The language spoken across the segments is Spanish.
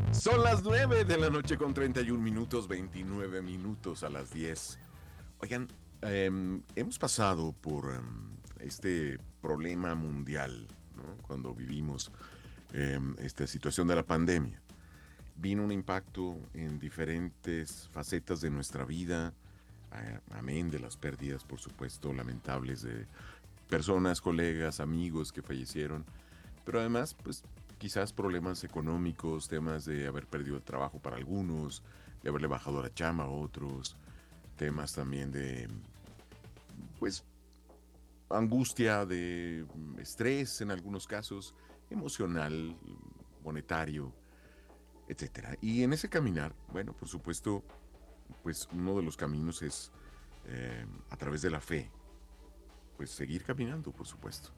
Son las 9 de la noche con 31 minutos, 29 minutos a las 10. Oigan, hemos pasado por este problema mundial, ¿no? Cuando vivimos esta situación de la pandemia. Vino un impacto en diferentes facetas de nuestra vida, amén de las pérdidas, por supuesto, lamentables de personas, colegas, amigos que fallecieron, pero además, pues quizás problemas económicos, temas de haber perdido el trabajo para algunos, de haberle bajado la chamba a otros, temas también de, pues, angustia, de estrés en algunos casos, emocional, monetario, etcétera. Y en ese caminar, bueno, por supuesto, pues uno de los caminos es a través de la fe, pues seguir caminando, por supuesto,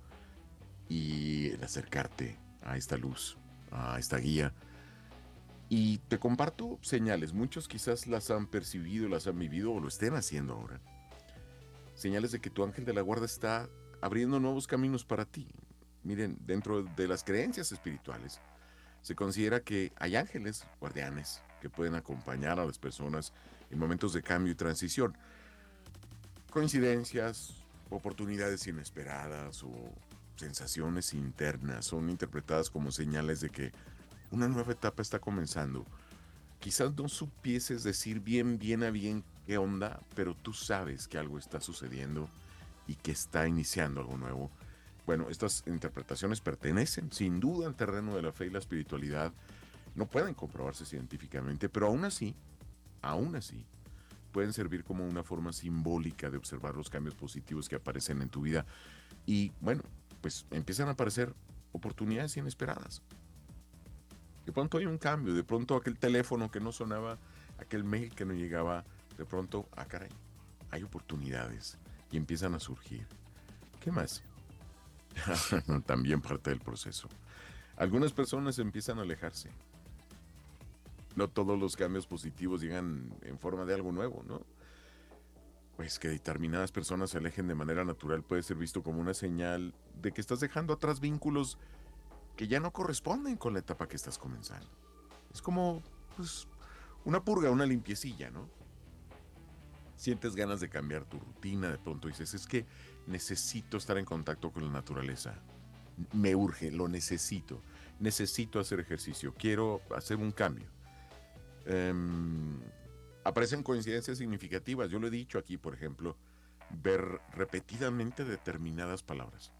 y el acercarte a esta luz, a esta guía. Y te comparto señales, muchos quizás las han percibido, las han vivido o lo estén haciendo ahora. Señales de que tu ángel de la guarda está abriendo nuevos caminos para ti. Miren, dentro de las creencias espirituales, se considera que hay ángeles guardianes que pueden acompañar a las personas en momentos de cambio y transición. Coincidencias, oportunidades inesperadas o sensaciones internas son interpretadas como señales de que una nueva etapa está comenzando. Quizás no supieses decir bien a bien qué onda, pero tú sabes que algo está sucediendo y que está iniciando algo nuevo. Bueno, estas interpretaciones pertenecen sin duda al terreno de la fe y la espiritualidad. No pueden comprobarse científicamente, pero aún así, pueden servir como una forma simbólica de observar los cambios positivos que aparecen en tu vida. Y bueno, pues empiezan a aparecer oportunidades inesperadas. De pronto hay un cambio, de pronto aquel teléfono que no sonaba, aquel mail que no llegaba, de pronto, caray, hay oportunidades y empiezan a surgir. ¿Qué más? También parte del proceso. Algunas personas empiezan a alejarse. No todos los cambios positivos llegan en forma de algo nuevo, ¿no? Pues que determinadas personas se alejen de manera natural puede ser visto como una señal de que estás dejando atrás vínculos que ya no corresponden con la etapa que estás comenzando. Es como, pues, una purga, una limpiecilla, ¿no? Sientes ganas de cambiar tu rutina, de pronto dices, es que necesito estar en contacto con la naturaleza. Me urge, lo necesito. Necesito hacer ejercicio, quiero hacer un cambio. Em, Aparecen coincidencias significativas. Yo lo he dicho aquí, por ejemplo, ver repetidamente determinadas palabras.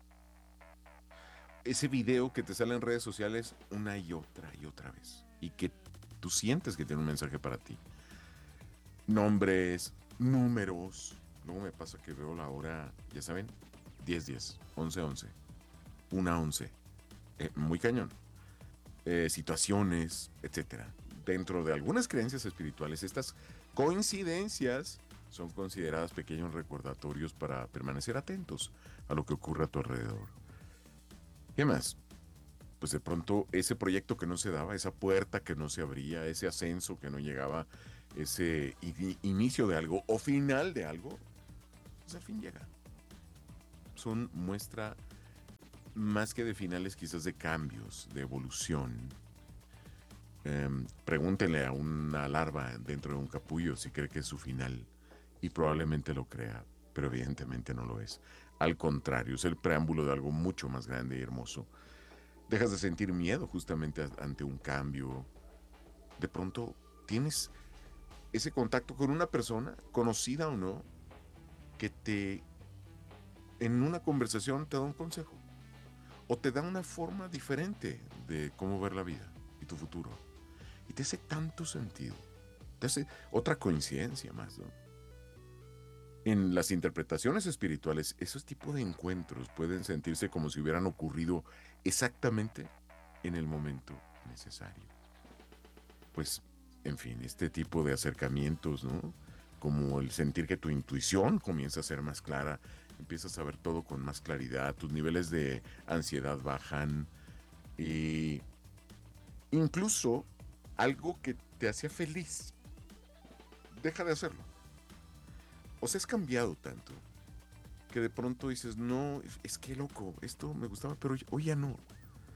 Ese video que te sale en redes sociales una y otra vez. Y que tú sientes que tiene un mensaje para ti. Nombres, números. Luego me pasa que veo la hora, ya saben, 10:10, 11:11, 1:11. Muy cañón. Situaciones, etcétera. Dentro de algunas creencias espirituales, estas coincidencias son consideradas pequeños recordatorios para permanecer atentos a lo que ocurre a tu alrededor. ¿Qué más? Pues de pronto ese proyecto que no se daba, esa puerta que no se abría, ese ascenso que no llegaba, ese inicio de algo o final de algo, pues al fin llega. Son muestra más que de finales, quizás de cambios, de evolución. Pregúntenle a una larva dentro de un capullo si cree que es su final y probablemente lo crea, pero evidentemente no lo es. Al contrario, es el preámbulo de algo mucho más grande y hermoso. Dejas de sentir miedo justamente ante un cambio. De pronto tienes ese contacto con una persona, conocida o no, que te en una conversación te da un consejo o te da una forma diferente de cómo ver la vida y tu futuro. Y te hace tanto sentido. Te hace otra coincidencia más, ¿no? En las interpretaciones espirituales, esos tipos de encuentros pueden sentirse como si hubieran ocurrido exactamente en el momento necesario. Pues, en fin, este tipo de acercamientos, ¿no? Como el sentir que tu intuición comienza a ser más clara, empiezas a ver todo con más claridad, tus niveles de ansiedad bajan y incluso algo que te hacía feliz deja de hacerlo. O sea, has cambiado tanto que de pronto dices, no, es que loco, esto me gustaba, pero hoy ya no.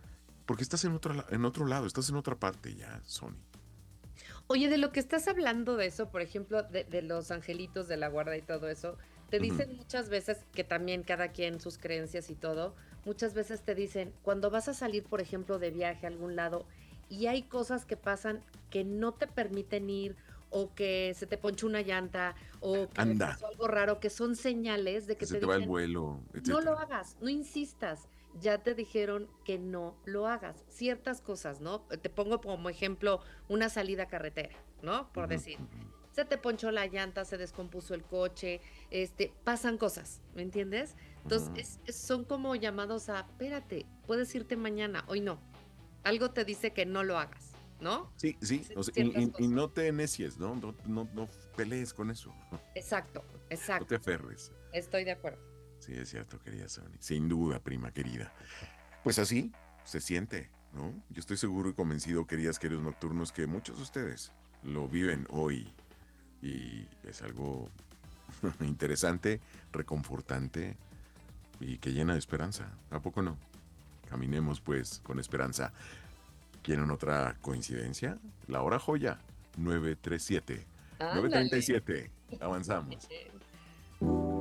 porque estás en otro lado, estás en otra parte ya, Sony. Oye, de lo que estás hablando de eso, por ejemplo, de los angelitos de la guarda y todo eso, te Ujú. dicen muchas veces que también cada quien sus creencias y todo, muchas veces te dicen, cuando vas a salir, por ejemplo, de viaje a algún lado y hay cosas que pasan que no te permiten ir o que se te ponchó una llanta o que Anda, pasó algo raro, que son señales de que que se te te va el dicen, vuelo, no lo etcétera. hagas, no insistas. Ya te dijeron que no lo hagas. Ciertas cosas, ¿no? Te pongo como ejemplo una salida a carretera, ¿no? Por Ujú, decir, ujú, se te ponchó la llanta, se descompuso el coche, pasan cosas, ¿me entiendes? Entonces, ujú. son como llamados a, espérate, puedes irte mañana, hoy no. Algo te dice que no lo hagas, ¿no? Sí, sí, o sea, Ciertas y cosas. no te necies, ¿no? No pelees con eso, Exacto, no te exacto. aferres. Estoy de acuerdo. Sí, es cierto, querida Sony. Sin duda, prima querida. Pues así se siente, ¿no? Yo estoy seguro y convencido, queridos nocturnos, que muchos de ustedes lo viven hoy y es algo interesante, reconfortante y que llena de esperanza. ¿A poco no? Caminemos pues con esperanza. ¿Quieren otra coincidencia? La hora joya, 9:37. Ándale. 9:37. Avanzamos.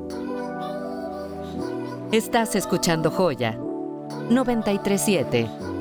Estás escuchando Joya 937.